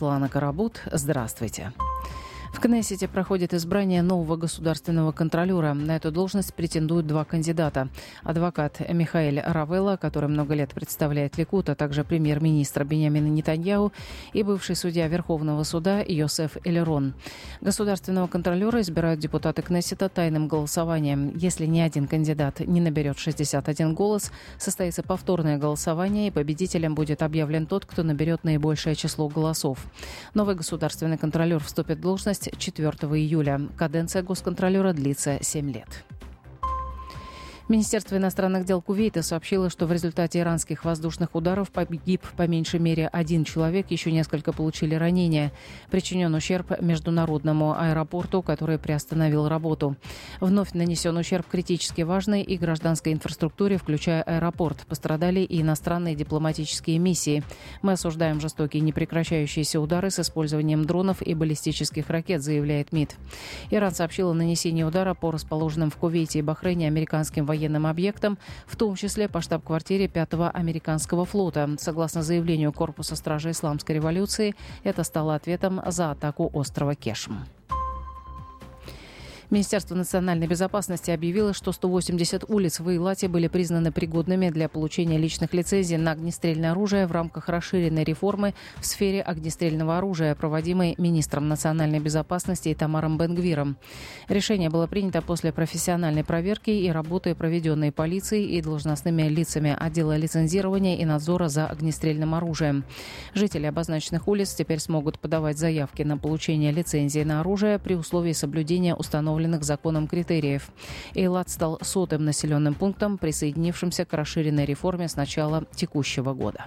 Светлана Карабут. Здравствуйте. В Кнессете проходит избрание нового государственного контролера. На эту должность претендуют два кандидата. Адвокат Михаэль Равелла, который много лет представляет Ликуд, а также премьер-министр Биньямин Нетаньяху, и бывший судья Верховного суда Йосеф Элерон. Государственного контролера избирают депутаты Кнессета тайным голосованием. Если ни один кандидат не наберет 61 голос, состоится повторное голосование, и победителем будет объявлен тот, кто наберет наибольшее число голосов. Новый государственный контролер вступит в должность 4 июля. Каденция госконтролера длится 7 лет. Министерство иностранных дел Кувейта сообщило, что в результате иранских воздушных ударов погиб по меньшей мере один человек, еще несколько получили ранения. Причинен ущерб международному аэропорту, который приостановил работу. Вновь нанесен ущерб критически важной и гражданской инфраструктуре, включая аэропорт. Пострадали и иностранные дипломатические миссии. Мы осуждаем жестокие непрекращающиеся удары с использованием дронов и баллистических ракет, заявляет МИД. Иран сообщил о нанесении удара по расположенным в Кувейте и Бахрейне американским военным объектам, в том числе по штаб-квартире 5-го американского флота. Согласно заявлению Корпуса стражи Исламской революции, это стало ответом за атаку острова Кешм. Министерство национальной безопасности объявило, что 180 улиц в Эйлате были признаны пригодными для получения личных лицензий на огнестрельное оружие в рамках расширенной реформы в сфере огнестрельного оружия, проводимой министром национальной безопасности Итамаром Бен-Гвиром. Решение было принято после профессиональной проверки и работы, проведенной полицией и должностными лицами отдела лицензирования и надзора за огнестрельным оружием. Жители обозначенных улиц теперь смогут подавать заявки на получение лицензии на оружие при условии соблюдения установленных законом критериев. Эйлат стал 100-м населенным пунктом, присоединившимся к расширенной реформе с начала текущего года.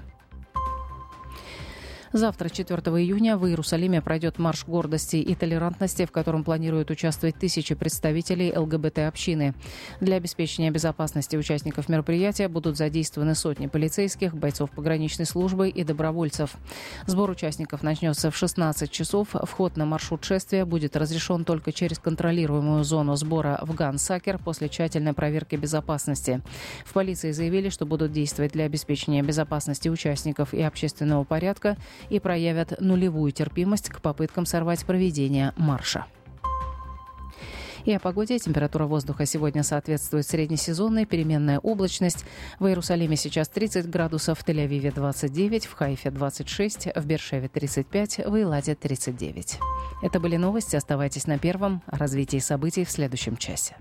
Завтра, 4 июня, в Иерусалиме пройдет марш гордости и толерантности, в котором планируют участвовать тысячи представителей ЛГБТ-общины. Для обеспечения безопасности участников мероприятия будут задействованы сотни полицейских, бойцов пограничной службы и добровольцев. Сбор участников начнется в 16 часов. Вход на маршрут шествия будет разрешен только через контролируемую зону сбора в Ган-Сакер после тщательной проверки безопасности. В полиции заявили, что будут действовать для обеспечения безопасности участников и общественного порядка и проявят нулевую терпимость к попыткам сорвать проведение марша. И о погоде. Температура воздуха сегодня соответствует среднесезонной, переменная облачность. В Иерусалиме сейчас 30 градусов, в Тель-Авиве 29, в Хайфе 26, в Бершеве 35, в Эйлате 39. Это были новости. Оставайтесь на Первом. О развитии событий в следующем часе.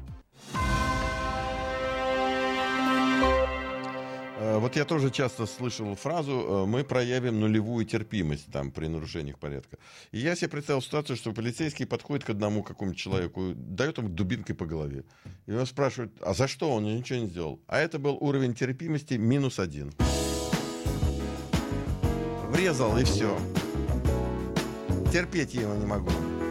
Вот я тоже часто слышал фразу «мы проявим нулевую терпимость там, при нарушениях порядка». И я себе представил ситуацию, что полицейский подходит к одному какому-то человеку, дает ему дубинкой по голове. И он спрашивает, а за что он ничего не сделал? А это был уровень терпимости -1. Врезал и все. Терпеть я его не могу.